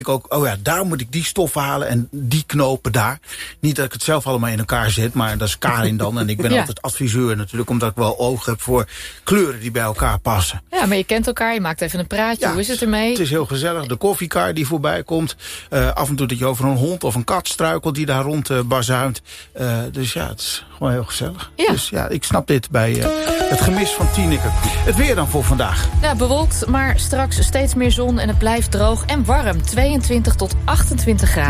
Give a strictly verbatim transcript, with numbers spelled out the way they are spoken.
ik ook, oh ja, daar moet ik die stoffen halen en die knopen daar. Niet dat ik het zelf allemaal in elkaar zet, maar dat is Karin dan. En ik ben ja. altijd adviseur natuurlijk, omdat ik wel oog heb voor kleuren die bij elkaar passen. Ja, maar je kent elkaar, je maakt even een praatje. Ja, Hoe is het ermee? Het is heel gezellig. De koffiekar die voorbij komt. Uh, af en toe dat je over een hond of een kat struikelt die daar rond uh, bazuint. Uh, dus ja, het is gewoon heel gezellig. Ja. Dus ja, ik snap dit bij uh, het gemis van Tineke. Het weer dan voor vandaag. Ja, bewolkt, maar straks steeds meer zon en het blijft droog en warm. tweeëntwintig tot achtentwintig graden.